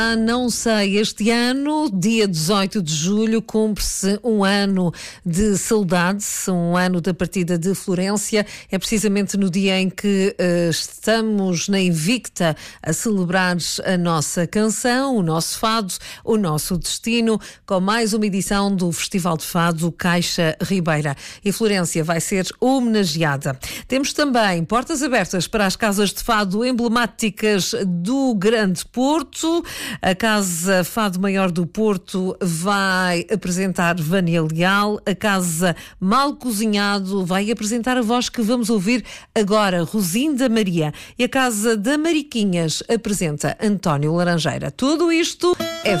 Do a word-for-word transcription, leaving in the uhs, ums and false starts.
Ah, não sei, este ano, dia dezoito de julho, cumpre-se um ano de saudade, um ano da partida de Florência. É precisamente no dia em que uh, estamos na Invicta a celebrar a nossa canção, o nosso fado, o nosso destino, com mais uma edição do Festival de Fado Caixa Ribeira. E Florência vai ser homenageada. Temos também portas abertas para as casas de fado emblemáticas do Grande Porto. A Casa Fado Maior do Porto vai apresentar Vânia Leal. A Casa Mal Cozinhado vai apresentar a voz que vamos ouvir agora, Rosinda Maria. E a Casa da Mariquinhas apresenta António Laranjeira. Tudo isto é